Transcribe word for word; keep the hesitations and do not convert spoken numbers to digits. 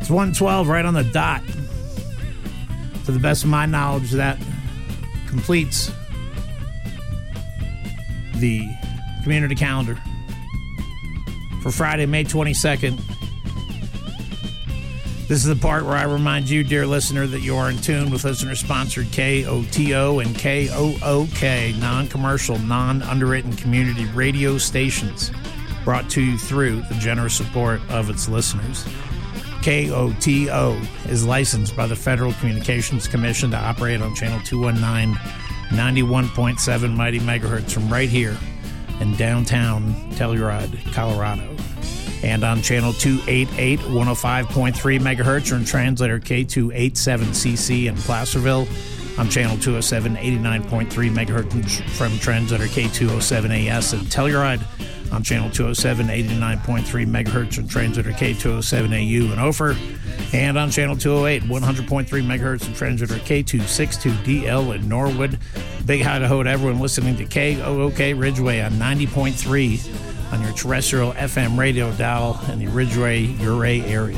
It's one twelve right on the dot. To the best of my knowledge, that completes the community calendar for Friday, May twenty-second. This is the part where I remind you, dear listener, that you are in tune with listener-sponsored K O T O and K O O K, non-commercial, non-underwritten community radio stations brought to you through the generous support of its listeners. K O T O is licensed by the Federal Communications Commission to operate on channel two nineteen, ninety-one point seven mighty megahertz from right here in downtown Telluride, Colorado. And on channel two eighty-eight, one oh five point three megahertz, or in translator K two eighty-seven C C in Placerville. On channel two oh seven, eighty-nine point three megahertz from translator K two oh seven A S in Telluride. On channel two oh seven, eighty-nine point three megahertz and translator K two oh seven A U in Ophir. And on channel two oh eight, one hundred point three megahertz and translator K two sixty-two D L in Norwood. Big hi to ho to everyone listening to K O O K Ridgeway on ninety point three on your terrestrial F M radio dial in the Ridgeway, Ouray area.